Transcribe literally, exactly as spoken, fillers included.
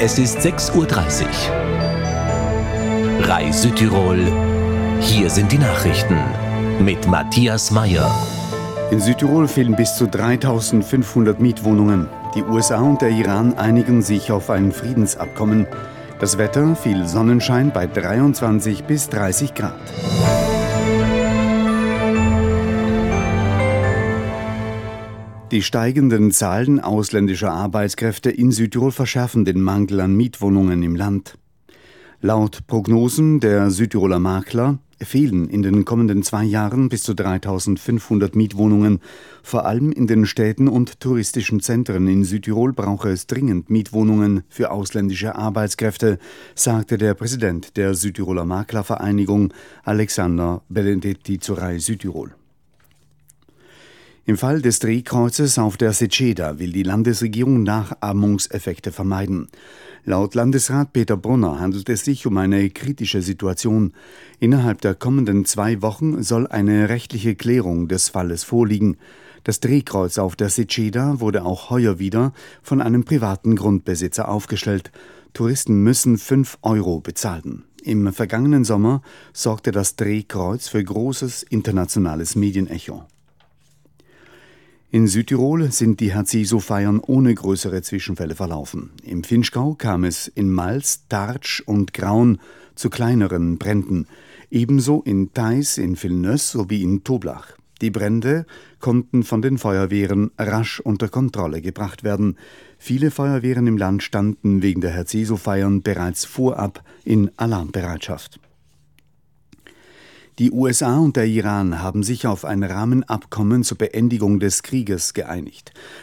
Es ist sechs Uhr dreißig. R A I Südtirol. Hier sind die Nachrichten mit Matthias Meyer. In Südtirol fehlen bis zu dreitausendfünfhundert Mietwohnungen. Die U S A und der Iran einigen sich auf ein Friedensabkommen. Das Wetter: viel Sonnenschein bei dreiundzwanzig bis dreißig Grad. Die steigenden Zahlen ausländischer Arbeitskräfte in Südtirol verschärfen den Mangel an Mietwohnungen im Land. Laut Prognosen der Südtiroler Makler fehlen in den kommenden zwei Jahren bis zu dreitausendfünfhundert Mietwohnungen. Vor allem in den Städten und touristischen Zentren in Südtirol brauche es dringend Mietwohnungen für ausländische Arbeitskräfte, sagte der Präsident der Südtiroler Maklervereinigung, Alexander Benedetti, zur R A I Südtirol. Im Fall des Drehkreuzes auf der Seceda will die Landesregierung Nachahmungseffekte vermeiden. Laut Landesrat Peter Brunner handelt es sich um eine kritische Situation. Innerhalb der kommenden zwei Wochen soll eine rechtliche Klärung des Falles vorliegen. Das Drehkreuz auf der Seceda wurde auch heuer wieder von einem privaten Grundbesitzer aufgestellt. Touristen müssen fünf Euro bezahlen. Im vergangenen Sommer sorgte das Drehkreuz für großes internationales Medienecho. In Südtirol sind die Herz-Jesu-Feiern ohne größere Zwischenfälle verlaufen. Im Vinschgau kam es in Mals, Tartsch und Graun zu kleineren Bränden. Ebenso in Theiß, in Villeneuve sowie in Toblach. Die Brände konnten von den Feuerwehren rasch unter Kontrolle gebracht werden. Viele Feuerwehren im Land standen wegen der Herz-Jesu-Feiern bereits vorab in Alarmbereitschaft. Die U S A und der Iran haben sich auf ein Rahmenabkommen zur Beendigung des Krieges geeinigt.